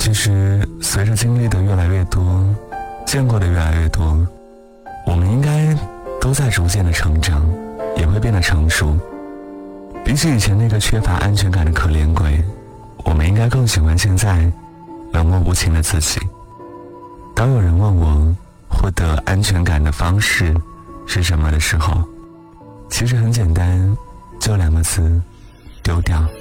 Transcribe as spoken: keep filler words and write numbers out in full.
其实随着经历的越来越多，见过的越来越多，我们应该都在逐渐的成长，也会变得成熟。比起以前那个缺乏安全感的可怜鬼，我们应该更喜欢现在冷漠无情的自己。当有人问我获得安全感的方式是什么的时候，其实很简单，就两个字，丢掉。